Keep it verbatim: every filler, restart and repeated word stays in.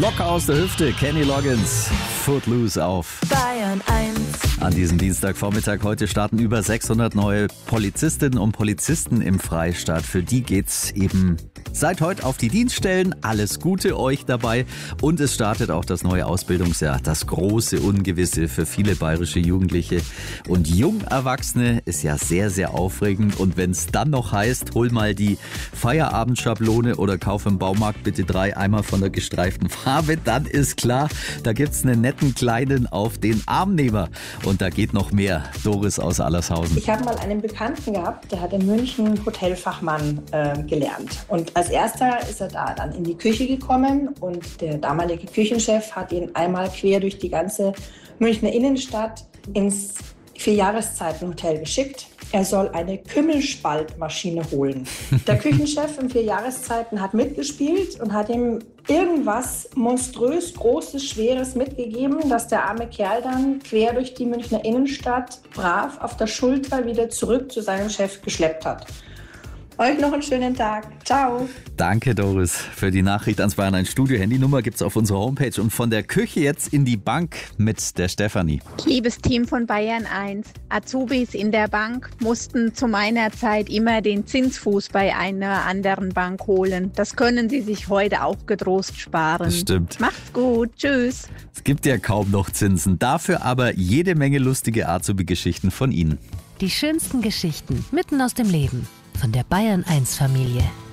Locker aus der Hüfte, Kenny Loggins, Footloose auf Bayern eins. An diesem Dienstagvormittag heute starten über sechshundert neue Polizistinnen und Polizisten im Freistaat. Für die geht's eben seit heute auf die Dienststellen. Alles Gute euch dabei. Und es startet auch das neue Ausbildungsjahr. Das große Ungewisse für viele bayerische Jugendliche und Jungerwachsene ist ja sehr, sehr aufregend. Und wenn es dann noch heißt, hol mal die Feierabendschablone oder kauf im Baumarkt bitte drei Eimer von der gestreiften Farbe, dann ist klar, da gibt's einen netten Kleinen auf den Armnehmer. Und da geht noch mehr. Doris aus Allershausen. Ich habe mal einen Bekannten gehabt, der hat in München Hotelfachmann äh, gelernt. Und als erster ist er da dann in die Küche gekommen und der damalige Küchenchef hat ihn einmal quer durch die ganze Münchner Innenstadt ins Vierjahreszeiten-Hotel geschickt. Er soll eine Kümmelspaltmaschine holen. Der Küchenchef in Vierjahreszeiten hat mitgespielt und hat ihm irgendwas monströs Großes, Schweres mitgegeben, dass der arme Kerl dann quer durch die Münchner Innenstadt brav auf der Schulter wieder zurück zu seinem Chef geschleppt hat. Euch noch einen schönen Tag. Ciao. Danke, Doris, für die Nachricht ans Bayern eins Studio. Handynummer gibt's auf unserer Homepage. Und von der Küche jetzt in die Bank mit der Stefanie. Liebes Team von Bayern eins, Azubis in der Bank mussten zu meiner Zeit immer den Zinsfuß bei einer anderen Bank holen. Das können sie sich heute auch getrost sparen. Das stimmt. Macht's gut. Tschüss. Es gibt ja kaum noch Zinsen. Dafür aber jede Menge lustige Azubi-Geschichten von Ihnen. Die schönsten Geschichten mitten aus dem Leben von der Bayern eins Familie.